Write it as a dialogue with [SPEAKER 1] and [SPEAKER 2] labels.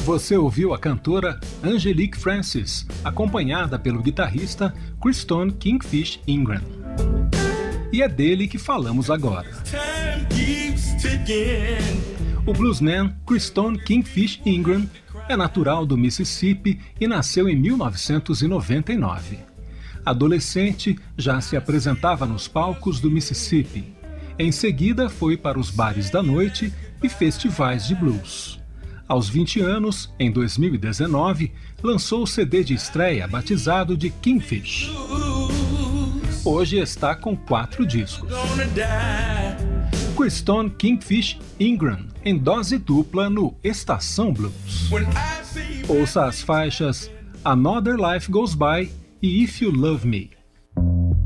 [SPEAKER 1] Você ouviu a cantora Angelique Francis, acompanhada pelo guitarrista Christone Kingfish Ingram. E é dele que falamos agora. O bluesman Christone Kingfish Ingram é natural do Mississippi e nasceu em 1999. Adolescente, já se apresentava nos palcos do Mississippi. Em seguida, foi para os bares da noite e festivais de blues. Aos 20 anos, em 2019, lançou o CD de estreia batizado de Kingfish. Hoje está com 4 discos. Christone Kingfish Ingram, em dose dupla no Estação Blues. Ouça as faixas Another Life Goes By e If You Love Me.